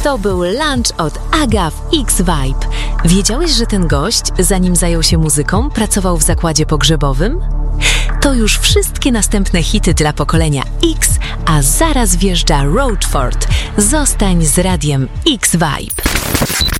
To był lunch od Aga w X-Vibe. Wiedziałeś, że ten gość, zanim zajął się muzyką, pracował w zakładzie pogrzebowym? To już wszystkie następne hity dla pokolenia X, a zaraz wjeżdża Roachford. Zostań z radiem X-Vibe.